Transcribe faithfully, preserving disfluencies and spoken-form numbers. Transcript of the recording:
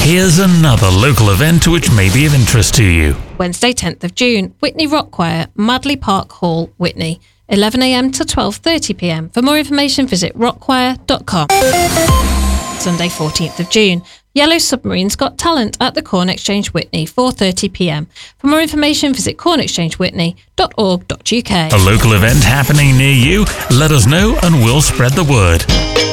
Here's another local event which may be of interest to you. Wednesday, tenth of June, Witney Rock Choir, Madley Park Hall, Witney, eleven a m to twelve thirty p m. For more information, visit rock choir dot com. Sunday, fourteenth of June, Yellow Submarine's Got Talent at the Corn Exchange Witney, four thirty p m. For more information, visit corn exchange whitney dot org dot u k. A local event happening near you? Let us know and we'll spread the word.